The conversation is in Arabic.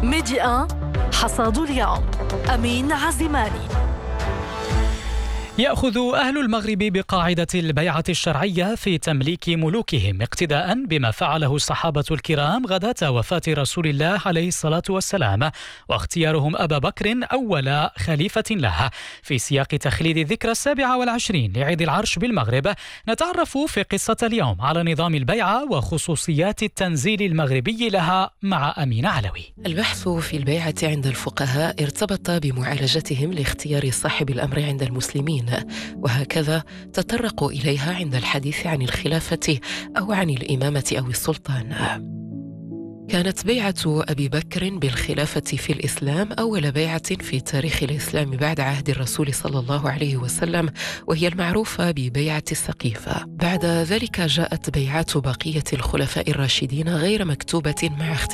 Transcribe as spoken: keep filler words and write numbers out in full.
ميديا حصاد اليوم. أمين عزماني. يأخذ أهل المغرب بقاعدة البيعة الشرعية في تمليك ملوكهم اقتداء بما فعله الصحابة الكرام غداة وفاة رسول الله عليه الصلاة والسلام، واختيارهم أبا بكر أول خليفة له. في سياق تخليد الذكرى السابعة والعشرين لعيد العرش بالمغرب، نتعرف في قصة اليوم على نظام البيعة وخصوصيات التنزيل المغربي لها مع أمين علوي. البحث في البيعة عند الفقهاء ارتبط بمعالجتهم لاختيار صاحب الأمر عند المسلمين، وهكذا تطرقوا إليها عند الحديث عن الخلافة أو عن الإمامة أو السلطان. كانت بيعة أبي بكر بالخلافة في الإسلام أول بيعة في تاريخ الإسلام بعد عهد الرسول صلى الله عليه وسلم، وهي المعروفة ببيعة السقيفة. بعد ذلك جاءت بيعات بقية الخلفاء الراشدين غير مكتوبة مع اختلاف